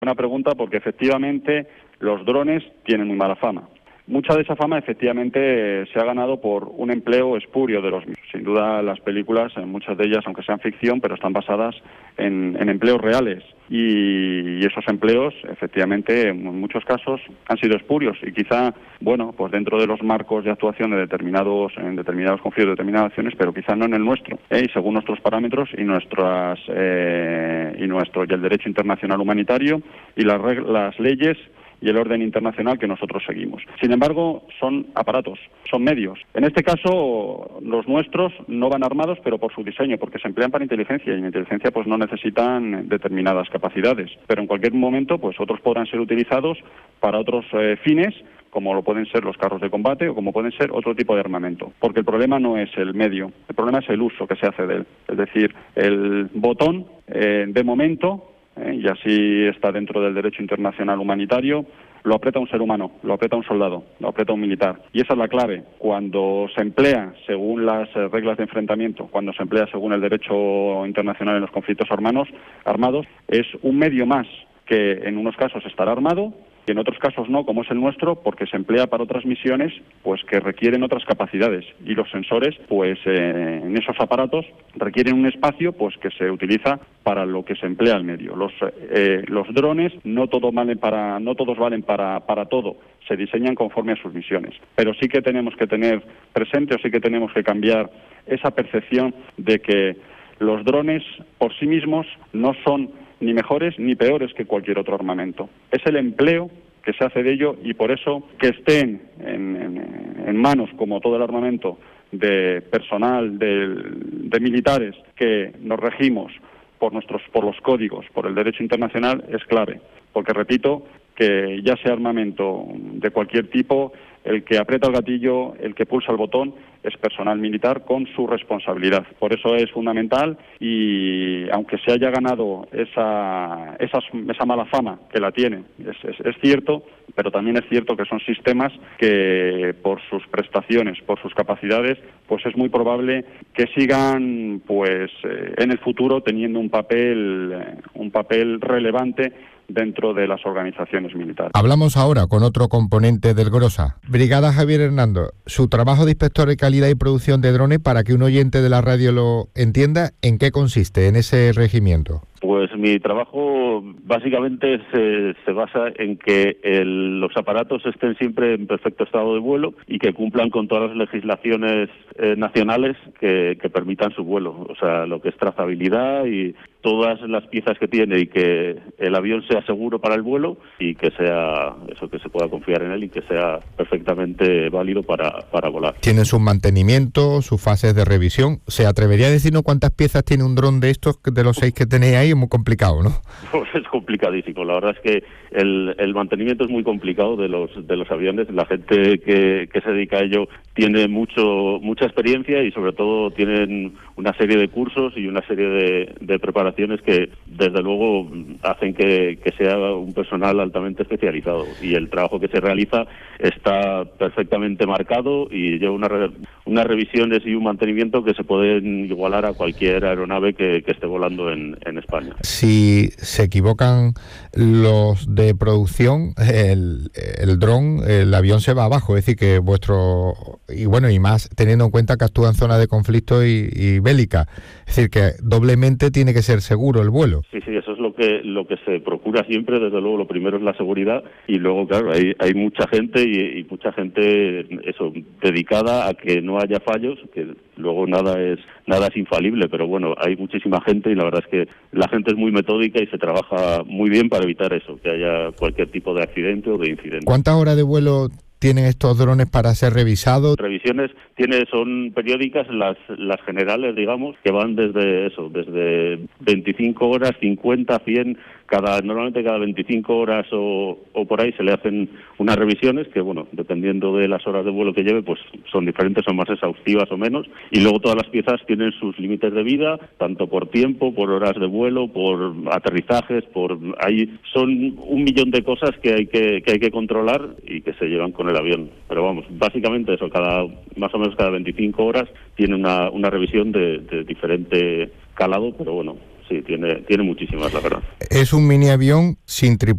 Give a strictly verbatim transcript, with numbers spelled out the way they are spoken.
buena pregunta, porque efectivamente los drones tienen muy mala fama. Mucha de esa fama efectivamente se ha ganado por un empleo espurio de los mismos. Sin duda las películas, muchas de ellas, aunque sean ficción, pero están basadas en, en empleos reales. Y, y esos empleos, efectivamente, en muchos casos han sido espurios. Y quizá, bueno, pues dentro de los marcos de actuación de determinados, en determinados conflictos, determinadas acciones, pero quizá no en el nuestro. ¿eh? Y según nuestros parámetros y nuestras eh, y nuestro y el derecho internacional humanitario y las reg- las leyes y el orden internacional que nosotros seguimos. Sin embargo, son aparatos, son medios. En este caso, los nuestros no van armados, pero por su diseño, porque se emplean para inteligencia, y en inteligencia pues no necesitan determinadas capacidades. Pero en cualquier momento, pues otros podrán ser utilizados para otros eh, fines, como lo pueden ser los carros de combate o como pueden ser otro tipo de armamento. Porque el problema no es el medio, el problema es el uso que se hace de él. Es decir, el botón, eh, de momento, Eh, y así está dentro del derecho internacional humanitario, lo aprieta un ser humano, lo aprieta un soldado, lo aprieta un militar. Y esa es la clave. Cuando se emplea según las eh, reglas de enfrentamiento, cuando se emplea según el derecho internacional en los conflictos armados, armados, es un medio más que en unos casos estará armado y en otros casos no, como es el nuestro, porque se emplea para otras misiones pues que requieren otras capacidades, y los sensores pues eh, en esos aparatos requieren un espacio pues que se utiliza para lo que se emplea el medio. Los eh, los drones no todo valen para no todos valen para para todo, se diseñan conforme a sus misiones, pero sí que tenemos que tener presente o sí que tenemos que cambiar esa percepción de que los drones por sí mismos no son ni mejores ni peores que cualquier otro armamento. Es el empleo que se hace de ello, y por eso que estén en, en, en manos, como todo el armamento, de personal, de, de militares, que nos regimos por nuestros por los códigos, por el derecho internacional, es clave. Porque, repito, que ya sea armamento de cualquier tipo, el que aprieta el gatillo, el que pulsa el botón, es personal militar con su responsabilidad. Por eso es fundamental, y aunque se haya ganado esa esa, esa mala fama que la tiene, es, es, es cierto, pero también es cierto que son sistemas que por sus prestaciones, por sus capacidades, pues es muy probable que sigan pues eh, en el futuro teniendo un papel eh, un papel relevante dentro de las organizaciones militares. Hablamos ahora con otro componente del GROSA. Brigada Javier Hernando, su trabajo de inspector de calidad y producción de drones, para que un oyente de la radio lo entienda, ¿en qué consiste en ese regimiento? Pues mi trabajo básicamente se, se basa en que el, los aparatos estén siempre en perfecto estado de vuelo y que cumplan con todas las legislaciones eh, nacionales que, que permitan su vuelo. O sea, lo que es trazabilidad y todas las piezas que tiene, y que el avión sea seguro para el vuelo y que sea eso, que se pueda confiar en él y que sea perfectamente válido para, para volar. Tienen sus mantenimientos, sus fases de revisión. ¿Se atrevería a decirnos cuántas piezas tiene un dron de estos, de los seis que tenéis ahí? Es muy complicado, ¿no? Pues es complicadísimo. La verdad es que el, el mantenimiento es muy complicado de los de los aviones. La gente que, que se dedica a ello tiene mucho mucha experiencia, y sobre todo tienen una serie de cursos y una serie de, de preparaciones que desde luego hacen que, que sea un personal altamente especializado, y el trabajo que se realiza está perfectamente marcado y lleva una re, unas revisiones y un mantenimiento que se pueden igualar a cualquier aeronave que, que esté volando en, en España. Si se equivocan los de producción, el, el dron, el avión se va abajo. Es decir, que vuestro... Y bueno, y más teniendo en cuenta que actúa en zona de conflicto y, y bélica. Es decir, que doblemente tiene que ser seguro el vuelo. Sí, sí, eso es lo que lo que se procura siempre. Desde luego, lo primero es la seguridad, y luego, claro, hay, hay mucha gente y, y mucha gente eso dedicada a que no haya fallos, que luego nada es nada es infalible, pero bueno, hay muchísima gente, y la verdad es que la gente es muy metódica y se trabaja muy bien para evitar eso, que haya cualquier tipo de accidente o de incidente. ¿Cuántas horas de vuelo tienen estos drones para ser revisados? Revisiones tiene son periódicas, las las generales, digamos, que van desde eso, desde veinticinco horas, cincuenta, cien, cada normalmente cada veinticinco horas o, o por ahí se le hacen unas revisiones que, bueno, dependiendo de las horas de vuelo que lleve, pues son diferentes, son más exhaustivas o menos, y luego todas las piezas tienen sus límites de vida, tanto por tiempo, por horas de vuelo, por aterrizajes, por ahí son un millón de cosas que hay que que hay que controlar y que se llevan con el avión. Pero vamos, básicamente eso, cada más o menos cada veinticinco horas tiene una una revisión de, de diferente calado, pero bueno, sí, tiene tiene muchísimas, la verdad. Es un mini avión sin tripulación.